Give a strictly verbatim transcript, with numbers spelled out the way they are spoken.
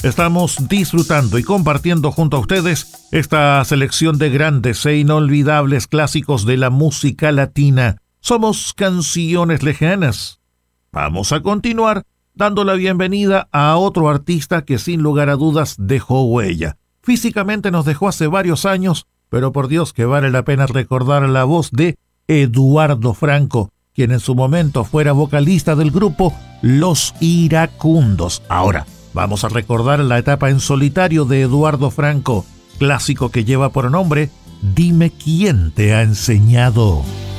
Estamos disfrutando y compartiendo junto a ustedes esta selección de grandes e inolvidables clásicos de la música latina. Somos Canciones Lejanas. Vamos a continuar dando la bienvenida a otro artista que sin lugar a dudas dejó huella. Físicamente nos dejó hace varios años, pero por Dios que vale la pena recordar la voz de Eduardo Franco, quien en su momento fuera vocalista del grupo Los Iracundos. Ahora, vamos a recordar la etapa en solitario de Eduardo Franco, clásico que lleva por nombre Dime quién te ha enseñado.